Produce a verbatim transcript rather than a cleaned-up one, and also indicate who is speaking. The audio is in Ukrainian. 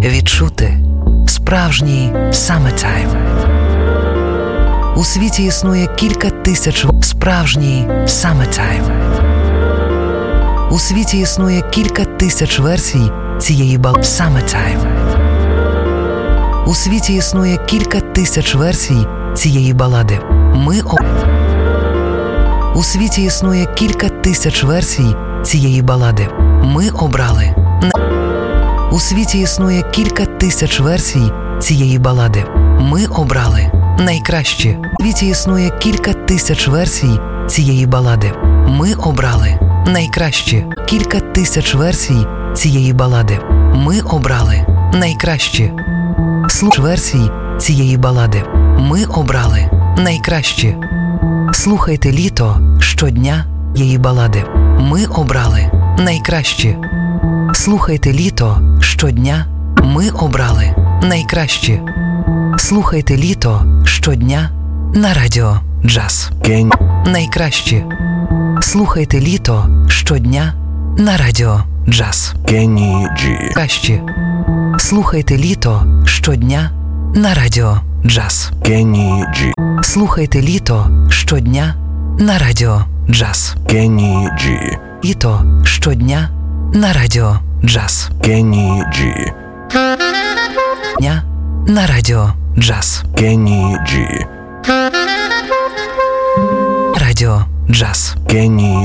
Speaker 1: відчути справжній саметайм. У світі існує кілька тисяч справжній саметайм. У світі існує кілька тисяч версій цієї бал саметайм. У світі існує кілька тисяч версій цієї балади. Ми о... У світі існує кілька тисяч версій цієї балади. Ми обрали. У світі існує кілька тисяч версій цієї балади. Ми обрали найкраще. У світі існує кілька тисяч версій цієї балади. Ми обрали найкраще. Кілька тисяч версій цієї балади. Ми обрали найкраще. Слух версій цієї балади. Ми обрали найкраще. Слухайте літо щодня її балади. Ми обрали найкраще. Слухайте літо щодня. Ми обрали найкраще. Слухайте літо щодня на радіо Джаз.
Speaker 2: Кен...
Speaker 1: Найкраще. Слухайте літо щодня на радіо Джаз.
Speaker 2: Кенні Джі.
Speaker 1: Краще. Слухайте літо щодня на радіо Джаз.
Speaker 2: Кенні Джі.
Speaker 1: Слухайте літо щодня на радіо Джаз.
Speaker 2: Кенні Джі.
Speaker 1: Літо щодня на радіо Джаз.
Speaker 2: Кенні Джі.
Speaker 1: Дня на радіо Джаз.
Speaker 2: Кенні Джі.
Speaker 1: Радіо Джаз.
Speaker 2: Кенні